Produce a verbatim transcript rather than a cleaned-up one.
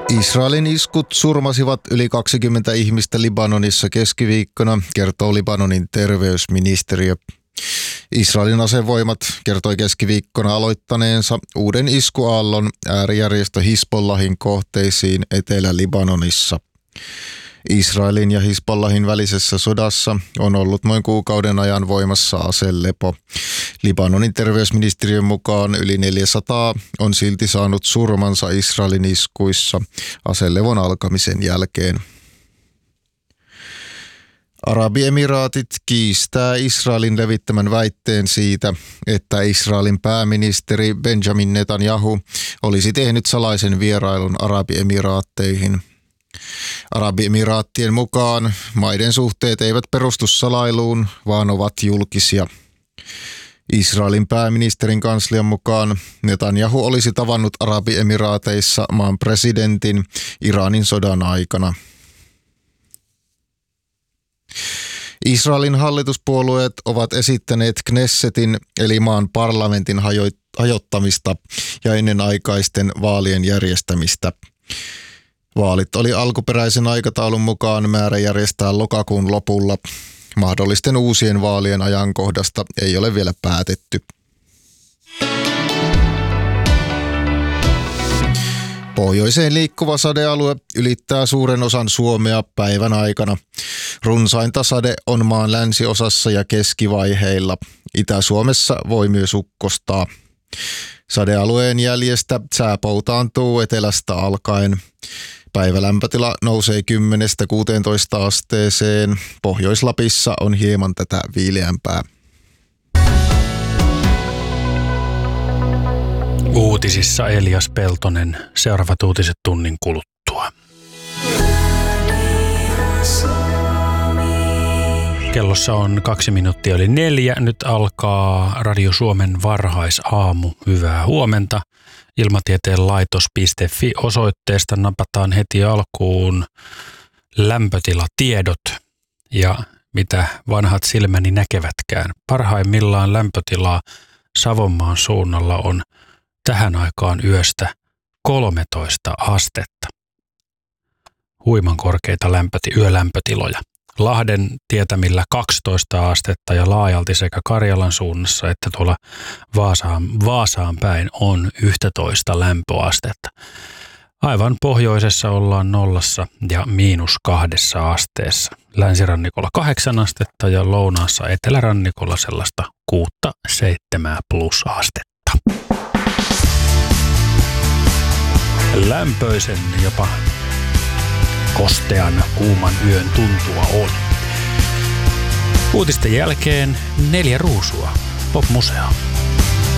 Israelin iskut surmasivat yli kaksikymmentä ihmistä Libanonissa keskiviikkona, kertoo Libanonin terveysministeriö. Israelin asevoimat kertoi keskiviikkona aloittaneensa uuden iskuaallon äärijärjestö Hizbollahin kohteisiin Etelä-Libanonissa. Israelin ja Hizbollahin välisessä sodassa on ollut noin kuukauden ajan voimassa aselepo. Libanonin terveysministeriön mukaan yli neljäsataa on silti saanut surmansa Israelin iskuissa aselevon alkamisen jälkeen. Arabiemiraatit kiistää Israelin levittämän väitteen siitä, että Israelin pääministeri Benjamin Netanyahu olisi tehnyt salaisen vierailun Arabiemiraatteihin. Arabiemiraattien mukaan maiden suhteet eivät perustu salailuun, vaan ovat julkisia. Israelin pääministerin kanslian mukaan Netanyahu olisi tavannut Arabiemiraateissa maan presidentin Iranin sodan aikana. Israelin hallituspuolueet ovat esittäneet Knessetin eli maan parlamentin hajo- hajottamista ja ennenaikaisten vaalien järjestämistä. Vaalit oli alkuperäisen aikataulun mukaan määrä järjestää lokakuun lopulla. Mahdollisten uusien vaalien ajankohdasta ei ole vielä päätetty. Pohjoiseen liikkuva sadealue ylittää suuren osan Suomea päivän aikana. Runsainta sade on maan länsiosassa ja keskivaiheilla. Itä-Suomessa voi myös ukkostaa. Sadealueen jäljestä sää poutaantuu etelästä alkaen. Päivälämpötila nousee kymmenestä kuuteentoista asteeseen. Pohjois-Lapissa on hieman tätä viileämpää. Uutisissa Elias Peltonen. Seuraavat uutiset tunnin kuluttua. Kellossa on kaksi minuuttia yli neljä. Nyt alkaa Radio Suomen varhaisaamu. Hyvää huomenta. Ilmatieteen laitos piste fi osoitteesta napataan heti alkuun lämpötilatiedot ja mitä vanhat silmäni näkevätkään. Parhaimmillaan lämpötilaa Savonmaan suunnalla on tähän aikaan yöstä kolmetoista astetta. Huiman korkeita lämpöti- yölämpötiloja. Lahden tietämillä kaksitoista astetta ja laajalti sekä Karjalan suunnassa että tuolla Vaasaan, Vaasaan päin on yksitoista lämpöastetta. Aivan pohjoisessa ollaan nollassa ja miinus kahdessa asteessa. Länsirannikolla kahdeksan astetta ja lounaassa etelärannikolla sellaista kuutta seitsemää plus astetta. Lämpöisen jopa kostean kuuman yön tuntua on. Uutisten jälkeen neljä ruusua. Pop-museo.